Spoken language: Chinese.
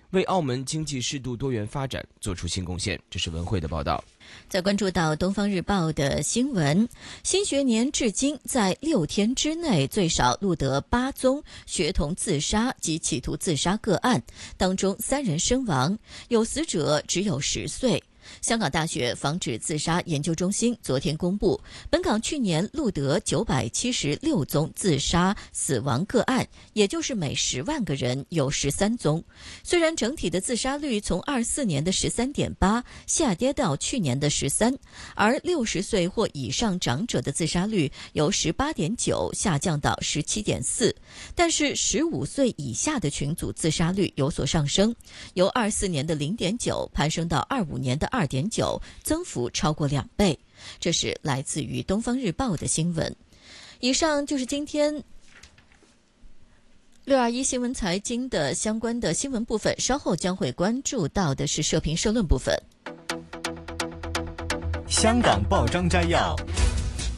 为澳门经济适度多元发展做出新贡献。这是文汇的报道。 再关注到《东方日报》的新闻，新学年至今在6天之内最少录得8宗学童自杀及企图自杀个案，当中3人身亡，有死者只有10岁。香港大学防止自杀研究中心昨天公布，本港去年录得976宗自杀死亡个案，也就是每10万个人有13宗。虽然整体的自杀率从24年的 13.8 下跌到去年的13，而60岁或以上长者的自杀率由 18.9 下降到 17.4， 但是15岁以下的群组自杀率有所上升，由24年的 0.9 攀升到25年的2.9， 增幅超过2倍。这是来自于《东方日报》的新闻。以上就是今天621新闻财经的相关的新闻部分，稍后将会关注到的是社评社论部分。 香港报章摘要。